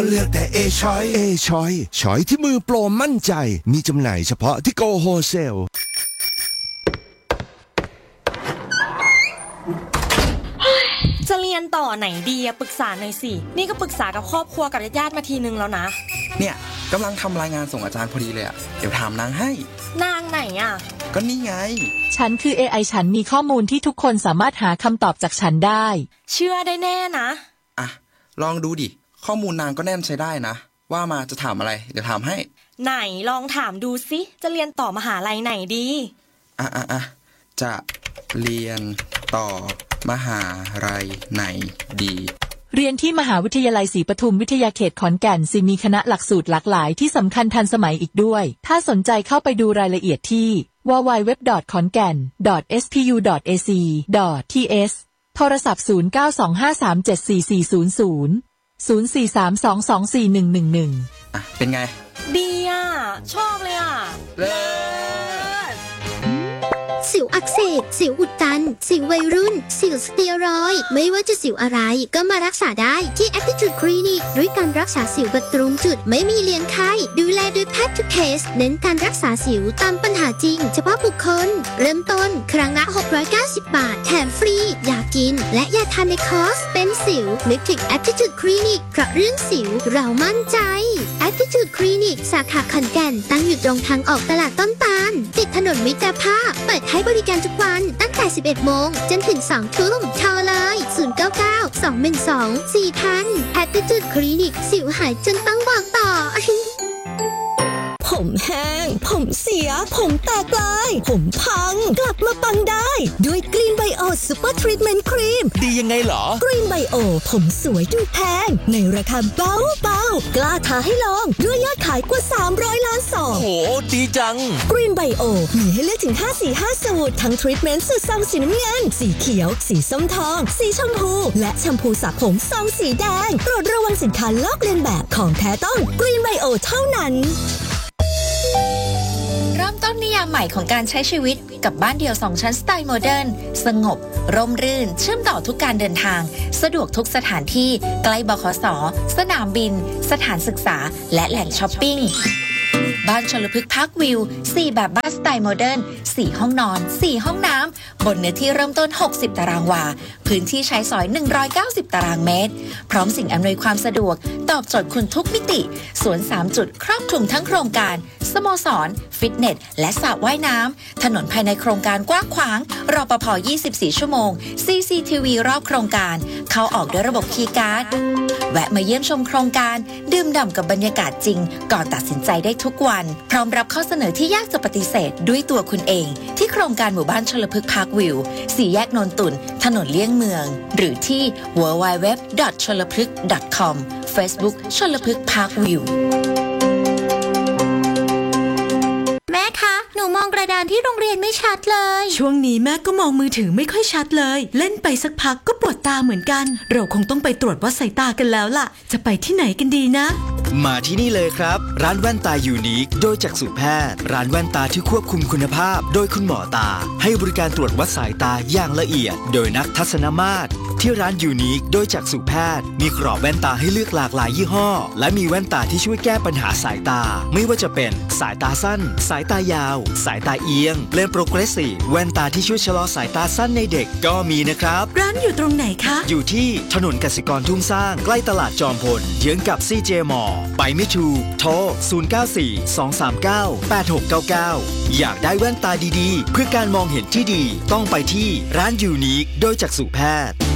เลือกแต่ช้อยที่มือโปรมั่นใจมีจำหน่ายเฉพาะที่โกโฮเซลจะเรียนต่อไหนดีอะปรึกษาหน่อยสินี่ก็ปรึกษากับครอบครัวกับญาติมาทีนึงแล้วนะเนี่ยกำลังทำรายงานส่งอาจารย์พอดีเลยอะเดี๋ยวถามนางให้นางไหนอะก็นี่ไงฉันคือ AI ฉันมีข้อมูลที่ทุกคนสามารถหาคำตอบจากฉันได้เชื่อได้แน่นะอ่ะลองดูดิข้อมูลนางก็แน่นใช้ได้นะว่ามาจะถามอะไรเดี๋ยวถามให้ไหนลองถามดูสิจะเรียนต่อมหาลัยไหนดีจะเรียนต่อมหาลัยไหนดีเรียนที่มหาวิทยาลัยศรีปทุมวิทยาเขตขอนแก่นสิมีคณะหลักสูตรหลากหลายที่สำคัญทันสมัยอีกด้วยถ้าสนใจเข้าไปดูรายละเอียดที่ www.khongan.spu.ac.th โทรศัพท์0925374400 0432241111 เป็นไงดีอ่ะชอบเลยอ่ะเลิศสิวอักเสบสิวอุดตันสิววัยรุ่นสิวสเตียรอยด์ไม่ว่าจะสิวอะไรก็มารักษาได้ที่ Aptitude Clinic ด้วยการรักษาสิวแบบตรงจุดไม่มีเลี้ยงไข้ดูแลด้วยแพทย์ทุกเคสเน้นการรักษาสิวตามปัญหาจริงเฉพาะบุคคลเริ่มต้นครั้งละ690 บาทแถมฟรียากินและยาทานในคอร์สเป็นสิวนึกถึง Aptitude Clinic เพราะเรื่องสิวเรามั่นใจ Aptitude Clinic สาขาขอนแก่นตั้งอยู่ตรงทางออกตลาดต้นตาลติดถนนมิตรภาพเปิดให้บริการทุกวันตั้งแต่ 11 โมงจนถึง 2 ทุ่มโทรเลย099-212-4000 Aptitude Clinic สิวหายจนต้องบอกต่อผมแห้งผมเสียผมแตกลายผมพังกลับมาปังได้ด้วยกรีนไบโอซูเปอร์ทรีทเมนต์ครีมดียังไงเหรอกรีนไบโอผมสวยดูแพงในราคาเบาๆกล้าท้าให้ลองด้วยยอดขายกว่า300 ล้านซองโอ้ดีจังกรีนไบโอมีให้เลือกถึง5 สูตรทั้งทรีทเมนต์สูตรซองสีน้ำเงินสีเขียวสีส้มทองสีชมพูและแชมพูสระผมซองสีแดงโปรดระวังสินค้าลอกเลียนแบบของแท้ต้องกรีนไบโอเท่านั้นเริ่มต้นนิยามใหม่ของการใช้ชีวิตกับบ้านเดี่ยว2ชั้นสไตล์โมเดิร์นสงบร่มรื่นเชื่อมต่อทุกการเดินทางสะดวกทุกสถานที่ใกล้บขส.สนามบินสถานศึกษาและแหล่งช้อปปิ้งบ้านชลพฤกษ์พาร์ควิว4แบบบ้านสไตล์โมเดิร์น4ห้องนอน4ห้องน้ำบนเนื้อที่เริ่มต้น60ตารางวาพื้นที่ใช้สอย190ตารางเมตรพร้อมสิ่งอำนวยความสะดวกตอบโจทย์คุณทุกมิติสวน3จุดครอบคลุมทั้งโครงการสโมสรฟิตเนสและสระว่ายน้ำถนนภายในโครงการกว้างขวางรปภ24ชั่วโมง CCTV รอบโครงการเข้าออกด้วยระบบคีย์การ์ดแวะมาเยี่ยมชมโครงการดื่มด่ำกับบรรยากาศจริงก่อนตัดสินใจได้ทุกวันพร้อมรับข้อเสนอที่ยากจะปฏิเสธด้วยตัวคุณเองที่โครงการหมู่บ้านชลพฤกษ์พาร์ควิว4แยกนนตุ่นถนนเลี่ยงเมืองหรือที่ www.cholapryk.com Facebook ชลพฤกษ์พาร์ควิวแม่คะหนูมองกระดานที่โรงเรียนไม่ชัดเลยช่วงนี้แม่ก็มองมือถือไม่ค่อยชัดเลยเล่นไปสักพักก็ปวดตาเหมือนกันเราคงต้องไปตรวจวัดสายตากันแล้วล่ะจะไปที่ไหนกันดีนะมาที่นี่เลยครับร้านแว่นตายูนิคโดยจักษุแพทย์ร้านแว่นตาที่ควบคุมคุณภาพโดยคุณหมอตาให้บริการตรวจวัดสายตาอย่างละเอียดโดยนักทัศนมาตรที่ร้านยูนิคโดยจักษุแพทย์มีกรอบแว่นตาให้เลือกหลากหลายยี่ห้อและมีแว่นตาที่ช่วยแก้ปัญหาสายตาไม่ว่าจะเป็นสายตาสั้นสายตายาวสายตาเอียงเลนส์โปรเกรสซีฟแว่นตาที่ช่วยชะลอสายตาสั้นในเด็กก็มีนะครับร้านอยู่ตรงไหนคะอยู่ที่ถนนกสิกรทุ่งสร้างใกล้ตลาดจอมพลเยื้องกับซีเจมอไปไม่ถูกโทร0942398699อยากได้แว่นตาดีๆเพื่อการมองเห็นที่ดีต้องไปที่ร้านยูนิคโดยจักษุแพทย์